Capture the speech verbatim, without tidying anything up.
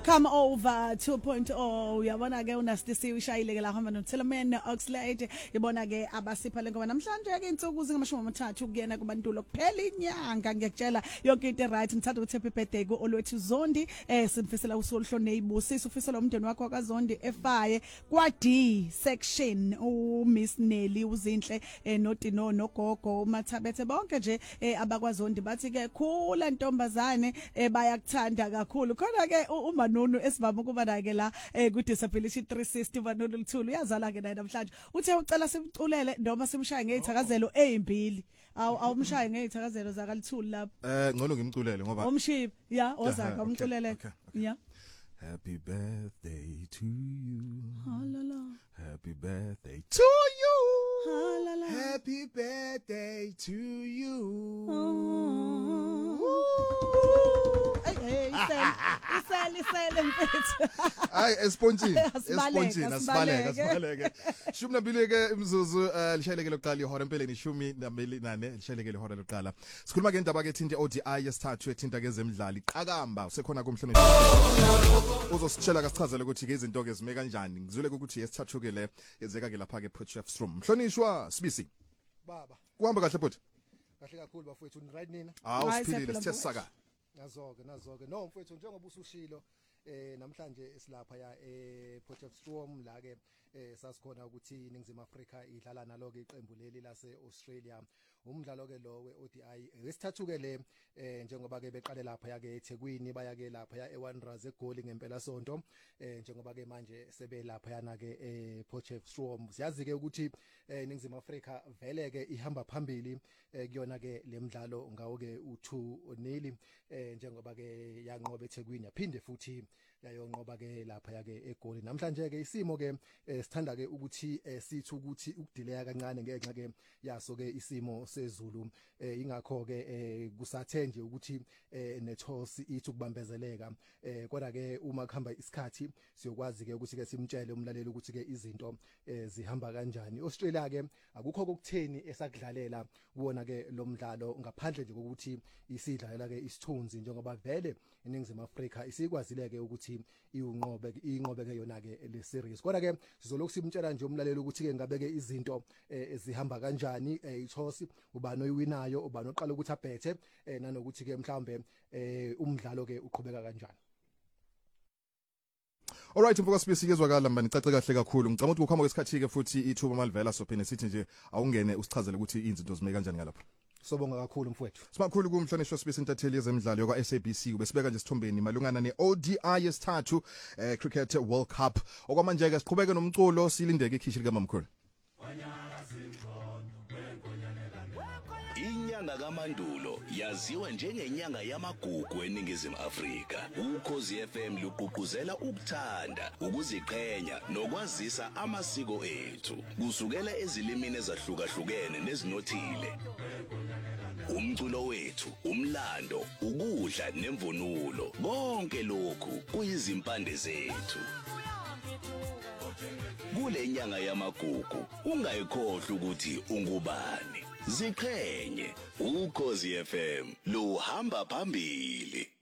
Come over two point oh uyabona ke uNasty C ushayile ke la hamba noTheleman Oxlade yabona ke abasipha lengoba namhlanje ke insuku zingamashumi amathathu kuyena kubantulo kuphela inyanga ngiyakutshela yonke into right ngithanda ukuthi happy birthday ku olwethu Zondi eh simfisela uSoluhlo neibusiso ufisela umndeni wakho kaZondi efaye kwa D section u Miss Nelly uzinhle eh noDino noGogo uMathabethe bonke nje eh abakwaZondi bathi ke khula ntombazane eh bayakuthanda kakhulu khona ke uma Nono esivama ukuba nake la eh ku Disability three sixty Manono Luthulu uyazala ke naye namhlanje uthe ucela simculele noma simshaye ngezithakazelo ezimbili awu awumshaye ngezithakazelo zaka Luthulu lapha eh ngcono ngimculele ngoba umshibi ya ozaka umculele ya Happy birthday to you. Halala. Happy birthday to you. Halala. Happy birthday to you. Hey, hey, iseli iseli mfethu. Ay, espontini, espontini, asibaleke, asibaleke. Shumi nambili ke imzuzu lishayeleke lokuqala ihora empeleni shumi nambili nane lishayeleke ihora lokuqala. Sikhuluma ke indaba ke thinta O D I yesithathu ethinta ke zemidlalo iqakamba usekhona kumhlanje. Uzositshela kasichazele ukuthi ke izinto ke zime kanjani. Ngizule ukuthi yesithathu ke le yenzeka ke lapha ke Potchefstroom. Mhlonishwa Sibisi. Baba. Kuhamba kahle futhi. Kahle kakhulu bafowethu right nina. Ah, usiphilile sithe saka. Nazoke nazoke no mfowethu njengoba usushilo eh namhlanje silapha ya eh Potchefstroom la ke eh sasikhona ukuthi iningizimu Afrika idlala nalo ke iqembu leli lase Australia umdlalo ke lo we O D I wesithathu ke le eh njengoba ke beqale lapha ya ke eThekwini baya ke lapha ya eWanderers eGoli ngempela sonto eh njengoba ke manje sebe lapha yana ke eh Potchefstroom siyazi ke ukuthi eh iningizimu Afrika vele ke ihamba phambili eh kuyona ke lemidlalo ngawo ke u two nil eh njengoba ke yanqoba eThekwini yaphinde futhi yayonqoba ke lapha ya ke eGoli namhlanje ke isimo ke sithanda ke ukuthi sithi ukuthi ukudileya kancane ngenxa ke yaso ke isimo sezulu ingakho ke kusathe nje ukuthi netoss ithi ukubambezeleka kodwa ke uma kuhamba isikhathi siyokwazi ke ukuthi ke simtshele umlaleli ukuthi ke izinto zihamba kanjani Australia ke akukho kokutheni esakudlalela kuona ke lo mdlalo ngaphandle nje ukuthi isidlalela ke isithunzi njengoba vele iningizimu Afrika isikwazile ke ukuthi iunqobe inqobe ke yona ke le series kodwa ke sizolokhu simtshela nje umlaleli ukuthi ke ngabe ke izinto ezihamba kanjani itoss ubani oyiwinayo ubani oqala ukuthi abhethe nanokuthi ke mhlambe umdlalo ke uqhubeka kanjani. Alright mfoko Sibisi kezwakala mba nicace kahle kakhulu ngicabanga ukuthi ukukhamba kwesikhathi ke futhi ithuba malivela sophene sithi nje awungene usichazele ukuthi izinto zime kanjani ngalapha. Sobonga kakhulu mfowethu. Sibakhulu kumhlonishwa Sibisi intatheli yezemidlalo yakwa S A B C ubesibeka nje sithombeni malungana ne O D I yesithathu eh, Cricket World Cup okwamanje ke siqhubeke nomculo silindeke ikhishi lika mamkhulu. Inyanga kaMandulo yaziwa njengenyanga yamagugu eningizimu Afrika. Ukhozi F M luqhuquzela ukuthanda, ukuziqhenya nokwazisa amasiko ethu. Kusukela ezilimini ezahlukahlukene nezinothile. Umculo wethu, umlando, ukudla nemvunulo, konke lokhu kuyizimpande zethu. Kule nyanga yamagugu ungayikhohlwa ukuthi ungubani. Ziqhenye Ukhozi F M luhamba phambili.